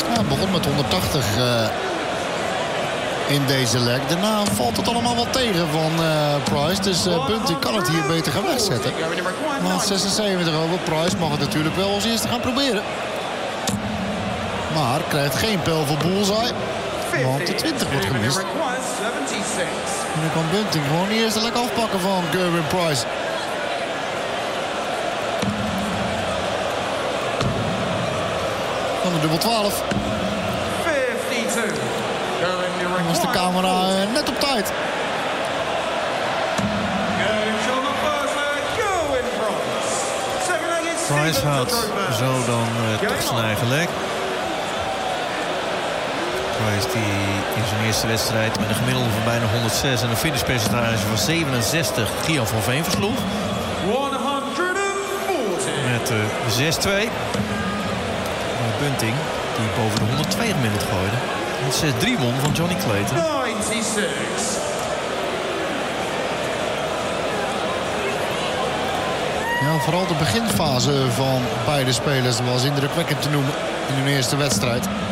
Het begon met 180 in deze leg. Daarna valt het allemaal wel tegen van Price. Dus Bunting kan het hier beter gaan wegzetten. Maar 76 over. Price mag het natuurlijk wel als eerste gaan proberen. Maar krijgt geen pijl voor bullseye. Want de 20 wordt gemist. En dan kan Bunting gewoon de eerste lek afpakken van Gerwin Price. Dan de dubbel 12. Dan was de camera net op tijd. Price houdt zo dan toch zijn eigen leg. Price die in zijn eerste wedstrijd met een gemiddelde van bijna 106 en een finishpercentage van 67 Gian van Veen versloeg. 140. Met 6-2. Bunting die boven de 102 gemiddeld gooide. Met 6-3 won van Johnny Clayton. 96. Ja, vooral de beginfase van beide spelers was indrukwekkend te noemen in hun eerste wedstrijd.